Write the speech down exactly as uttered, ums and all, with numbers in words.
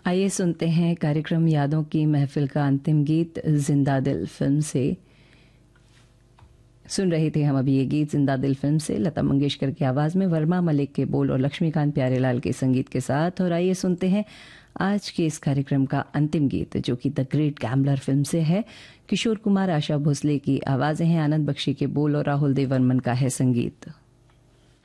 आइए सुनते हैं कार्यक्रम यादों की महफिल का अंतिम गीत जिंदा दिल फिल्म से। सुन रहे थे हम अभी ये गीत जिंदा दिल फिल्म से, लता मंगेशकर की आवाज में, वर्मा मलिक के बोल और लक्ष्मीकांत प्यारेलाल के संगीत के साथ। और आइए सुनते हैं आज के इस कार्यक्रम का अंतिम गीत जो कि द ग्रेट गैम्बलर फिल्म से है। किशोर कुमार, आशा भोसले की आवाजें हैं, आनंद बख्शी के बोल और राहुल देव वर्मन का है संगीत।